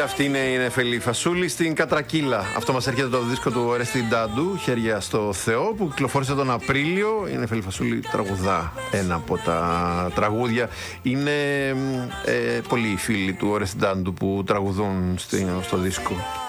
Και αυτή είναι η Νεφελή Φασούλη στην Κατρακύλα. Αυτό μας έρχεται το δίσκο του Ορέστη Ντάντου, Χέρια στο Θεό, που κυκλοφόρησε τον Απρίλιο. Η Νεφελή Φασούλη τραγουδά ένα από τα τραγούδια. Είναι πολλοί οι φίλοι του Ορέστη Ντάντου που τραγουδούν στο δίσκο.